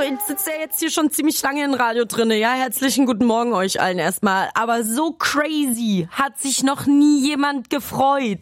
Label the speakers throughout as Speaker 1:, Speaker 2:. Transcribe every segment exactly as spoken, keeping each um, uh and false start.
Speaker 1: ich sitze ja jetzt hier schon ziemlich lange im Radio drinne. Ja, herzlichen guten Morgen euch allen erstmal. Aber so crazy hat sich noch nie jemand gefreut.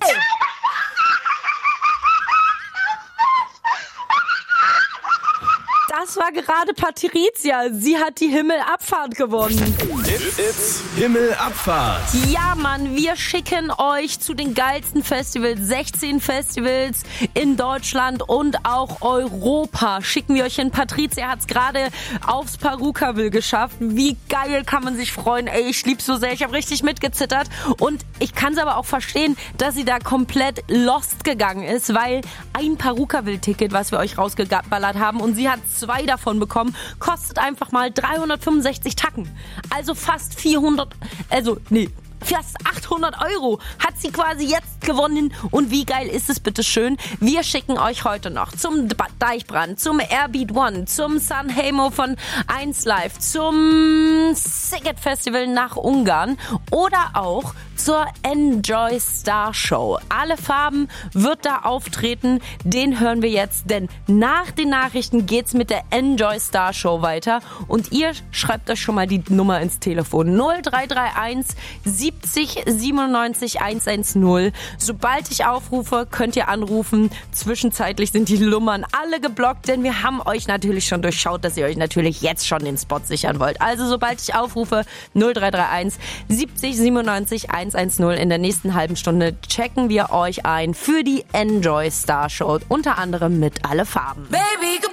Speaker 1: Das war gerade Patricia. Sie hat die Himmelabfahrt gewonnen.
Speaker 2: It's, it's Himmelabfahrt.
Speaker 1: Ja, Mann, wir schicken euch zu den geilsten Festivals. sechzehn Festivals in Deutschland und auch Europa. Schicken wir euch hin. Patricia hat's gerade aufs Perukaville geschafft. Wie geil kann man sich freuen. Ey, ich lieb's so sehr. Ich habe richtig mitgezittert. Und ich kann's aber auch verstehen, dass sie da komplett lost gegangen ist, weil ein Perukaville-Ticket, was wir euch rausgeballert haben, und sie hat zwei davon bekommen, kostet einfach mal dreihundertfünfundsechzig Tacken. Also fast vierhundert, also nee, fast achthundert Euro hat sie quasi jetzt gewonnen. Und wie geil ist es bitte schön? Wir schicken euch heute noch zum Deichbrand, zum Airbeat One, zum Sanremo von eins Live, zum Sziget Festival nach Ungarn oder auch zur Enjoy Star Show. Alle Farben wird da auftreten, den hören wir jetzt, denn nach den Nachrichten geht's mit der Enjoy Star Show weiter und ihr schreibt euch schon mal die Nummer ins Telefon null drei drei eins siebzig siebenundneunzig hundertzehn. Sobald ich aufrufe, könnt ihr anrufen. Zwischenzeitlich sind die Nummern alle geblockt, denn wir haben euch natürlich schon durchschaut, dass ihr euch natürlich jetzt schon den Spot sichern wollt. Also sobald ich aufrufe, null drei drei eins siebzig siebenundneunzig hundertzehn. In der nächsten halben Stunde checken wir euch ein für die Enjoy Star Show, unter anderem mit Alle Farben.
Speaker 3: Baby,